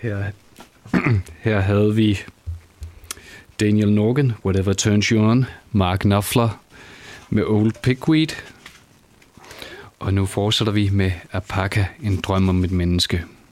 Her havde vi Daniel Norgan, Whatever Turns You On, Mark Knopfler med Old Pigweed, og nu fortsætter vi med Apaka, En drøm om et menneske.